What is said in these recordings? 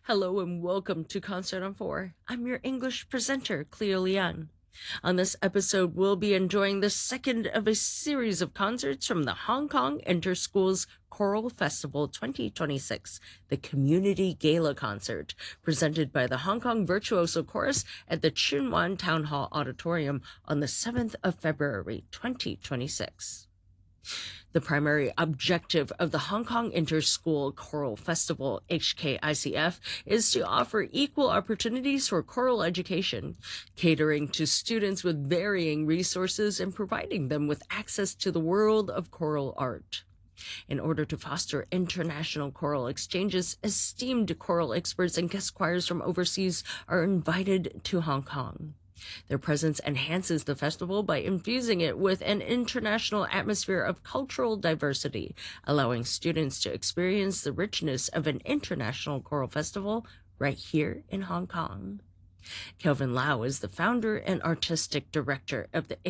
Hello and welcome to Concert on 4. I'm your English presenter, Cleo Liang. On this episode, we'll be enjoying the second of a series of concerts from the Hong Kong Interschools Choral Festival 2026, the Community Gala Concert, presented by the Hong Kong Virtuoso Chorus at the Tsuen Wan Town Hall Auditorium on the 7th of February 2026. The primary objective of the Hong Kong Interschool Choral Festival, HKICF, is to offer equal opportunities for choral education, catering to students with varying resources and providing them with access to the world of choral art. In order to foster international choral exchanges, esteemed choral experts and guest choirs from overseas are invited to Hong Kong. Their presence enhances the festival by infusing it with an international atmosphere of cultural diversity, allowing students to experience the richness of an international choral festival right here in Hong Kong. Kelvin Lau is the founder and artistic director of the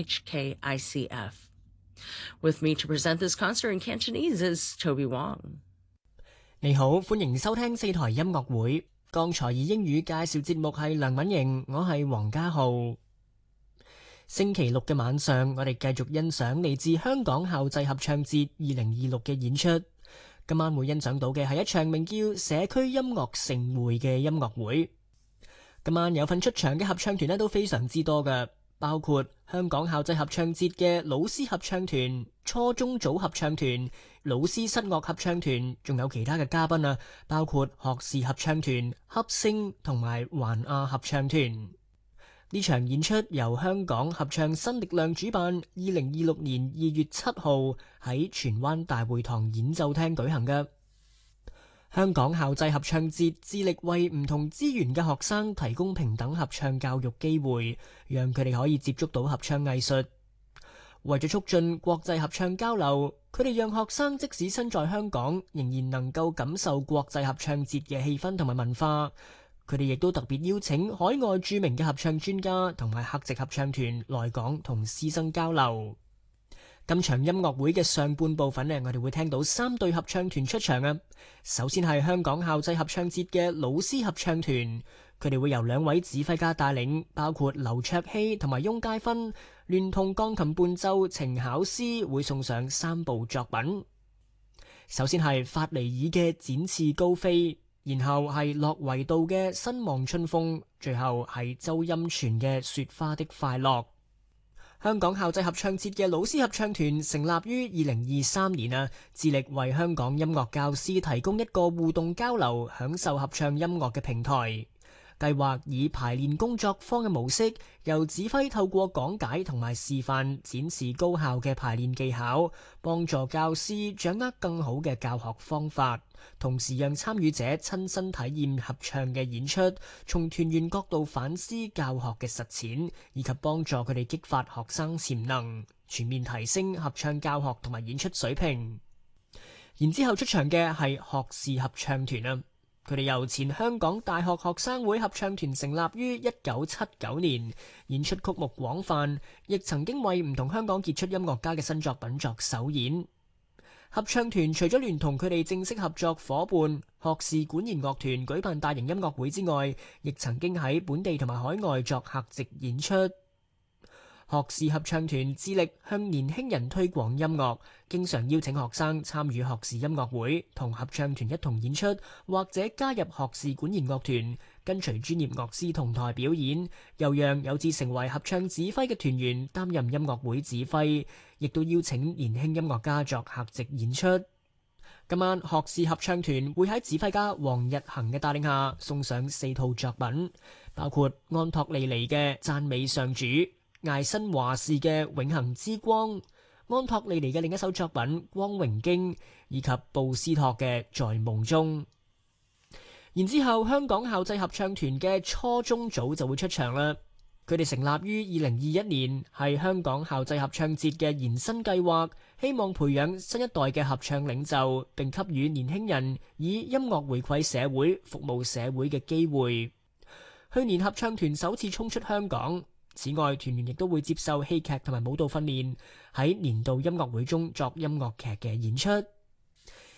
HKICF. With me to present this concert in Cantonese is Toby Wong. 你好，歡迎收聽四台音樂會。剛才以英語介紹節目係梁敏瑩，我係黃家浩。星期六嘅晚上，我哋繼續欣賞嚟自香港校際合唱節2026嘅演出。今晚會欣賞到嘅係一場名叫社區音樂盛會嘅音樂會。今晚有份出場嘅合唱團都非常之多嘅，包括香港校際合唱節嘅老師合唱團、初中組合唱團、老師室樂合唱團，仲有其他嘅嘉賓包括學士合唱團、恰聲同埋環亞合唱團。呢場演出由香港合唱新力量主辦，2026年2月7號喺荃灣大會堂演奏廳舉行嘅。香港校際合唱節致力為唔同資源嘅學生提供平等合唱教育機會，讓佢哋可以接觸到合唱藝術。為咗促進國際合唱交流，佢哋讓學生即使身在香港，仍然能夠感受國際合唱節嘅氣氛同埋文化。佢哋亦都特別邀請海外著名嘅合唱專家同埋客席合唱團來港同師生交流。今場音樂會嘅上半部分我哋會聽到3隊合唱團出場首先係香港校際合唱節嘅老師合唱團，佢哋會由2位指揮家帶領，包括劉卓希同埋翁佳芬，聯同鋼琴伴奏程巧思會送上3部作品。首先係法尼爾嘅展翅高飛，然後係洛維道嘅新望春風，最後係周音泉嘅雪花的快樂。香港校際合唱節嘅老師合唱團成立於2023年致力為香港音樂教師提供一個互動交流、享受合唱音樂嘅平台。計劃以排練工作坊嘅模式，由指揮透過講解同埋示範展示高效嘅排練技巧，幫助教師掌握更好嘅教學方法，同時讓參與者親身體驗合唱嘅演出，從團員角度反思教學嘅實踐，以及幫助佢哋激發學生潛能，全面提升合唱教學同埋演出水平。然之後出場嘅係學士合唱團佢哋由前香港大學學生會合唱團成立於1979年，演出曲目廣泛，亦曾經為唔同香港傑出音樂家嘅新作品作首演。合唱團除咗聯同佢哋正式合作夥伴學士管弦樂團舉辦大型音樂會之外，亦曾經喺本地同埋海外作客席演出。學士合唱團致力向年輕人推廣音樂，經常邀請學生參與學士音樂會，同合唱團一同演出，或者加入學士管弦樂團，跟隨專業樂師同台表演，又讓有志成為合唱指揮嘅團員擔任音樂會指揮，亦都邀請年輕音樂家作客席演出。今晚學士合唱團會喺指揮家黃日恒嘅帶領下送上4套作品，包括安托利尼嘅讚美上主、艾新華士嘅永恆之光、安托利尼嘅另一首作品光榮經，以及布斯托嘅在夢中。然之後香港校際合唱團嘅初中組就會出場啦。佢哋成立於2021年，係香港校際合唱節嘅延伸計劃，希望培養新一代嘅合唱領袖，並給予年輕人以音樂回饋社會、服務社會嘅機會。去年合唱團首次衝出香港。此外，團員亦都會接受戲劇同埋舞蹈訓練，喺年度音樂會中作音樂劇嘅演出。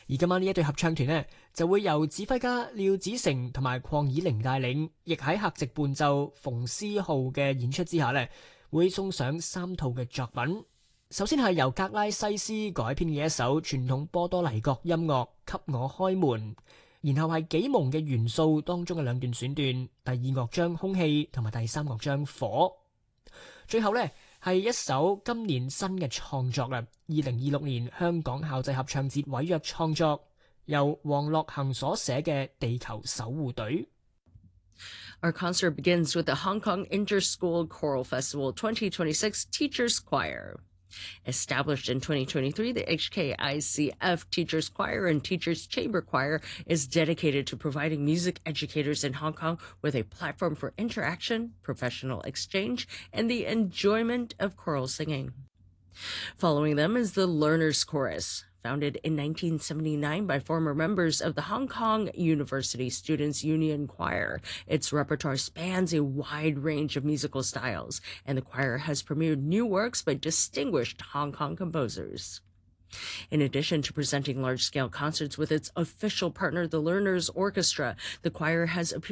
而今晚呢一隊合唱團呢，就會由指揮家廖子成同埋鄺以玲帶領，亦喺客席伴奏馮思浩嘅演出之下呢，會送上3套嘅作品。首先係由格拉西斯改編嘅一首傳統波多黎各音樂《給我開門》，然後係幾蒙嘅元素當中嘅2段選段，第2樂章空氣同埋第3樂章火。最後呢，係一首今年新嘅創作啊，2026年香港校際合唱節委約創作，由黃樂恒所寫嘅《地球守護隊》。 Our concert begins with the Hong Kong Interschool Choral Festival 2026 Teachers Choir. Established in 2023, the HKICF Teachers Choir and Teachers Chamber Choir is dedicated to providing music educators in Hong Kong with a platform for interaction, professional exchange, and the enjoyment of choral singing. Following them is the Learners Chorus. Founded in 1979 by former members of the Hong Kong University Students' Union Choir, its repertoire spans a wide range of musical styles, and the choir has premiered new works by distinguished Hong Kong composers. In addition to presenting large-scale concerts with its official partner, the Learners Orchestra, the choir has appeared